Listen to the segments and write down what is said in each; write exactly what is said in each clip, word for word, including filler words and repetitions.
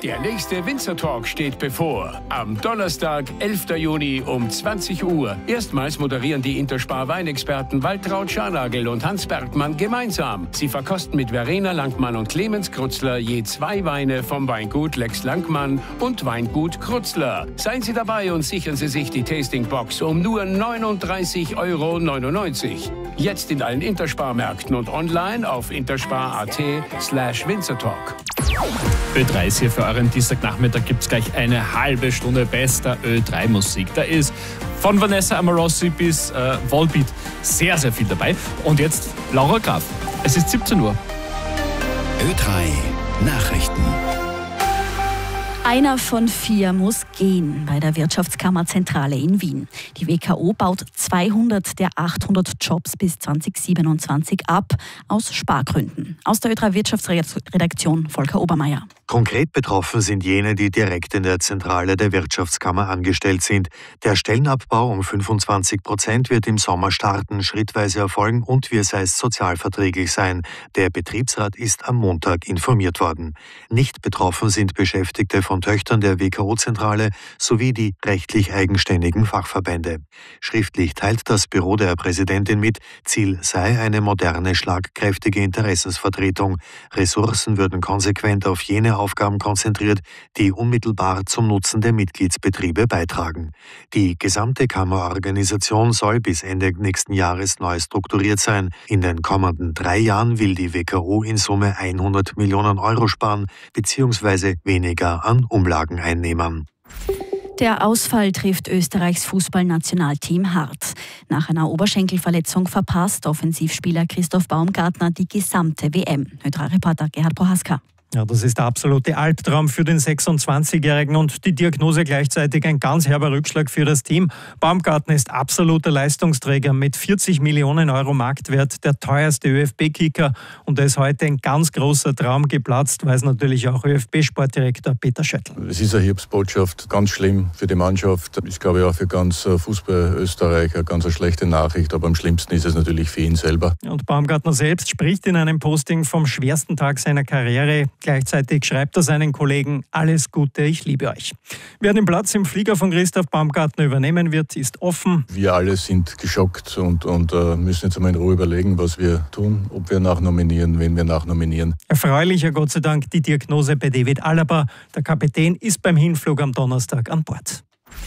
Der nächste Winzer Talk steht bevor. Am Donnerstag, elften Juni um zwanzig Uhr. Erstmals moderieren die Interspar Weinexperten Waltraud Scharnagel und Hans Bergmann gemeinsam. Sie verkosten mit Verena Langmann und Clemens Krutzler je zwei Weine vom Weingut Lex Langmann und Weingut Krutzler. Seien Sie dabei und sichern Sie sich die Tastingbox um nur neununddreißig Euro neunundneunzig. Jetzt in allen Interspar-Märkten und online auf interspar.at slash Winzertalk. Ö drei ist hier für euren Dienstagnachmittag. Gibt es gleich eine halbe Stunde bester Ö drei Musik. Da ist von Vanessa Amorossi bis äh, Volbeat sehr, sehr viel dabei. Und jetzt Laura Graf. Es ist siebzehn Uhr. Ö drei Nachrichten. Einer von vier muss gehen bei der Wirtschaftskammerzentrale in Wien. Die W K O baut zweihundert der achthundert Jobs bis zwanzig siebenundzwanzig ab, aus Spargründen. Aus der Ö drei Wirtschaftsredaktion Volker Obermeier. Konkret betroffen sind jene, die direkt in der Zentrale der Wirtschaftskammer angestellt sind. Der Stellenabbau um fünfundzwanzig Prozent wird im Sommer starten, schrittweise erfolgen und wie es heißt, sozialverträglich sein. Der Betriebsrat ist am Montag informiert worden. Nicht betroffen sind Beschäftigte von Töchtern der W K O-Zentrale sowie die rechtlich eigenständigen Fachverbände. Schriftlich teilt das Büro der Präsidentin mit, Ziel sei eine moderne, schlagkräftige Interessensvertretung. Ressourcen würden konsequent auf jene Aufgaben konzentriert, die unmittelbar zum Nutzen der Mitgliedsbetriebe beitragen. Die gesamte Kammerorganisation soll bis Ende nächsten Jahres neu strukturiert sein. In den kommenden drei Jahren will die W K O in Summe hundert Millionen Euro sparen bzw. weniger an Umlageneinnehmern. Der Ausfall trifft Österreichs Fußballnationalteam hart. Nach einer Oberschenkelverletzung verpasst Offensivspieler Christoph Baumgartner die gesamte W M. Ö drei Reporter Gerhard Prohaska. Ja, das ist der absolute Albtraum für den sechsundzwanzigjährigen und die Diagnose gleichzeitig ein ganz herber Rückschlag für das Team. Baumgartner ist absoluter Leistungsträger mit vierzig Millionen Euro Marktwert, der teuerste Ö F B-Kicker, und da ist heute ein ganz großer Traum geplatzt, weiß natürlich auch Ö F B-Sportdirektor Peter Schöttl. Es ist eine Hilfsbotschaft, ganz schlimm für die Mannschaft. Ich glaube auch für ganz Fußball Österreich eine ganz schlechte Nachricht, aber am schlimmsten ist es natürlich für ihn selber. Und Baumgartner selbst spricht in einem Posting vom schwersten Tag seiner Karriere. Gleichzeitig schreibt er seinen Kollegen: Alles Gute, ich liebe euch. Wer den Platz im Flieger von Christoph Baumgartner übernehmen wird, ist offen. Wir alle sind geschockt und, und uh, müssen jetzt einmal in Ruhe überlegen, was wir tun, ob wir nachnominieren, wen wir nachnominieren. Erfreulicher Gott sei Dank die Diagnose bei David Alaba. Der Kapitän ist beim Hinflug am Donnerstag an Bord.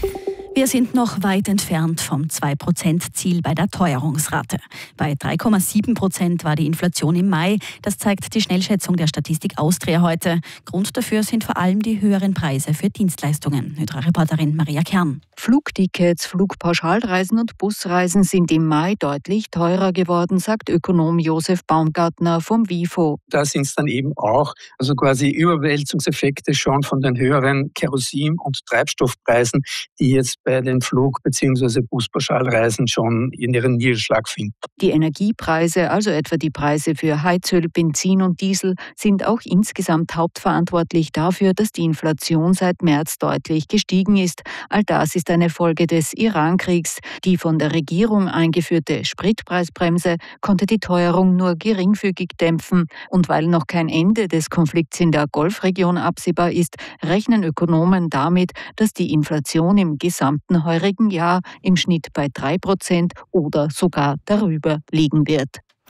Wir sind noch weit entfernt vom zwei Prozent Ziel bei der Teuerungsrate. Bei drei Komma sieben Prozent war die Inflation im Mai. Das zeigt die Schnellschätzung der Statistik Austria heute. Grund dafür sind vor allem die höheren Preise für Dienstleistungen. Ö drei Reporterin Maria Kern. Flugtickets, Flugpauschalreisen und Busreisen sind im Mai deutlich teurer geworden, sagt Ökonom Josef Baumgartner vom WIFO. Da sind es dann eben auch also quasi Überwälzungseffekte schon von den höheren Kerosin- und Treibstoffpreisen, die jetzt bei den Flug- bzw. Buspauschalreisen schon in ihren Niederschlag finden. Die Energiepreise, also etwa die Preise für Heizöl, Benzin und Diesel, sind auch insgesamt hauptverantwortlich dafür, dass die Inflation seit März deutlich gestiegen ist. All das ist eine Folge des Iran-Kriegs. Die von der Regierung eingeführte Spritpreisbremse konnte die Teuerung nur geringfügig dämpfen. Und weil noch kein Ende des Konflikts in der Golfregion absehbar ist, rechnen Ökonomen damit, dass die Inflation im gesamten heurigen Jahr im Schnitt bei drei Prozent oder sogar darüber liegen wird.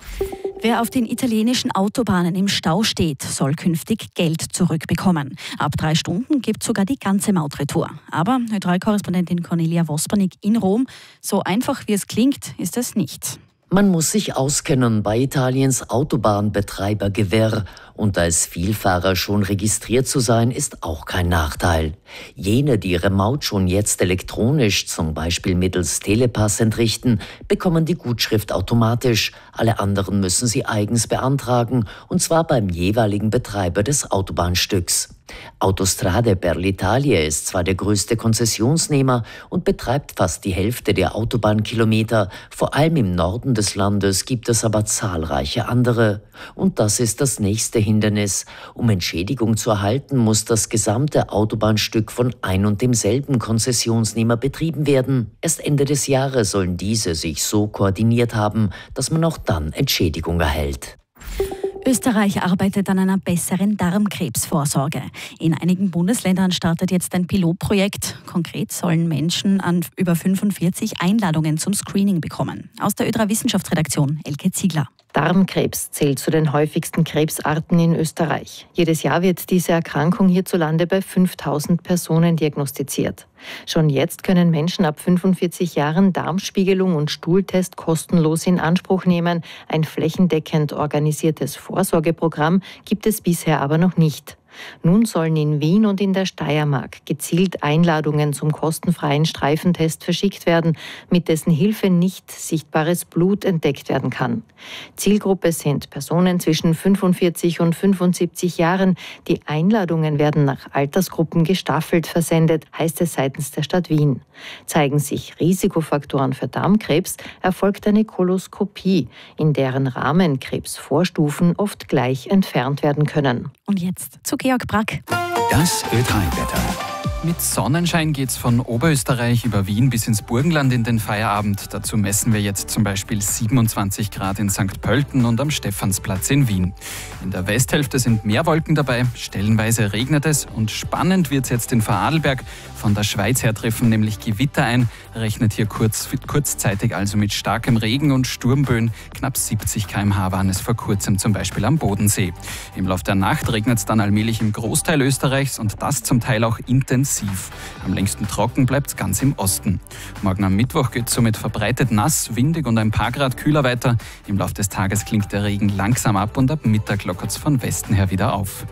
Wer auf den italienischen Autobahnen im Stau steht, soll künftig Geld zurückbekommen. Ab drei Stunden gibt es sogar die ganze Mautretour. Aber Ö drei Korrespondentin Cornelia Wospernik in Rom, so einfach wie es klingt, ist es nicht. Man muss sich auskennen bei Italiens Autobahnbetreiber Gewähr. Und als Vielfahrer schon registriert zu sein, ist auch kein Nachteil. Jene, die ihre Maut schon jetzt elektronisch, zum Beispiel mittels Telepass entrichten, bekommen die Gutschrift automatisch. Alle anderen müssen sie eigens beantragen, und zwar beim jeweiligen Betreiber des Autobahnstücks. Autostrade per l'Italia ist zwar der größte Konzessionsnehmer und betreibt fast die Hälfte der Autobahnkilometer, vor allem im Norden des Landes gibt es aber zahlreiche andere. Und das ist das nächste Hindernis. Um Entschädigung zu erhalten, muss das gesamte Autobahnstück von ein und demselben Konzessionsnehmer betrieben werden. Erst Ende des Jahres sollen diese sich so koordiniert haben, dass man auch dann Entschädigung erhält. Österreich arbeitet an einer besseren Darmkrebsvorsorge. In einigen Bundesländern startet jetzt ein Pilotprojekt. Konkret sollen Menschen an über fünfundvierzig Einladungen zum Screening bekommen. Aus der Ö drei Wissenschaftsredaktion Elke Ziegler. Darmkrebs zählt zu den häufigsten Krebsarten in Österreich. Jedes Jahr wird diese Erkrankung hierzulande bei fünftausend Personen diagnostiziert. Schon jetzt können Menschen ab fünfundvierzig Jahren Darmspiegelung und Stuhltest kostenlos in Anspruch nehmen. Ein flächendeckend organisiertes Vorsorgeprogramm gibt es bisher aber noch nicht. Nun sollen in Wien und in der Steiermark gezielt Einladungen zum kostenfreien Streifentest verschickt werden, mit dessen Hilfe nicht sichtbares Blut entdeckt werden kann. Zielgruppe sind Personen zwischen fünfundvierzig und fünfundsiebzig Jahren. Die Einladungen werden nach Altersgruppen gestaffelt versendet, heißt es seitens der Stadt Wien. Zeigen sich Risikofaktoren für Darmkrebs, erfolgt eine Koloskopie, in deren Rahmen Krebsvorstufen oft gleich entfernt werden können. Und jetzt zu Georg Brack. Das Ö drei Wetter. Mit Sonnenschein geht's von Oberösterreich über Wien bis ins Burgenland in den Feierabend. Dazu messen wir jetzt zum Beispiel siebenundzwanzig Grad in Sankt Pölten und am Stephansplatz in Wien. In der Westhälfte sind mehr Wolken dabei, stellenweise regnet es und spannend wird's jetzt in Vorarlberg. Von der Schweiz her treffen nämlich Gewitter ein, rechnet hier kurz, kurzzeitig also mit starkem Regen und Sturmböen. Knapp siebzig Kilometer pro Stunde waren es vor kurzem zum Beispiel am Bodensee. Im Laufe der Nacht regnet es dann allmählich im Großteil Österreichs und das zum Teil auch intensiv. Am längsten trocken bleibt es ganz im Osten. Morgen am Mittwoch geht es somit verbreitet nass, windig und ein paar Grad kühler weiter. Im Laufe des Tages klingt der Regen langsam ab und ab Mittag lockert es von Westen her wieder auf.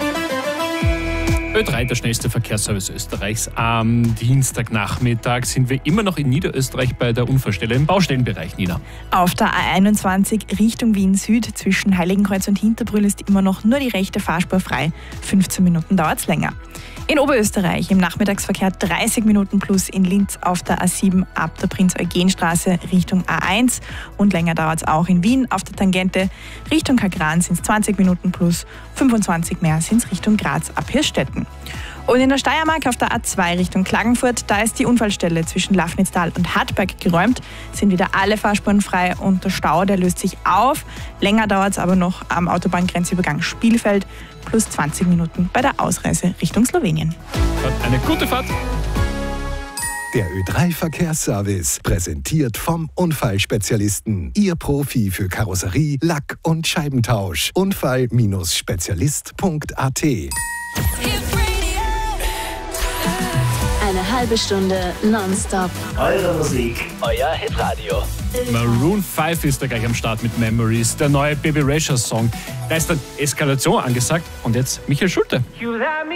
Ö drei, der schnellste Verkehrsservice Österreichs. Am Dienstagnachmittag sind wir immer noch in Niederösterreich bei der Unfallstelle im Baustellenbereich, Nina. Auf der A einundzwanzig Richtung Wien Süd zwischen Heiligenkreuz und Hinterbrühl ist immer noch nur die rechte Fahrspur frei. fünfzehn Minuten dauert es länger. In Oberösterreich im Nachmittagsverkehr dreißig Minuten plus in Linz auf der A sieben ab der Prinz-Eugen-Straße Richtung A eins. Und länger dauert es auch in Wien auf der Tangente Richtung Kagran sind es zwanzig Minuten plus, fünfundzwanzig mehr sind es Richtung Graz ab Hirschstetten. Und in der Steiermark auf der A zwei Richtung Klagenfurt, da ist die Unfallstelle zwischen Lafnitztal und Hartberg geräumt, sind wieder alle Fahrspuren frei und der Stau, der löst sich auf. Länger dauert es aber noch am Autobahngrenzübergang Spielfeld, plus zwanzig Minuten bei der Ausreise Richtung Slowenien. Eine gute Fahrt! Der Ö drei Verkehrsservice, präsentiert vom Unfallspezialisten. Ihr Profi für Karosserie, Lack- und Scheibentausch. Unfall Spezialist Punkt a t. Eine halbe Stunde nonstop. Eure Musik, euer Hitradio. Maroon fünf ist da gleich am Start mit Memories, der neue Baby Rachel Song. Da ist dann Eskalation angesagt und jetzt Michael Schulte.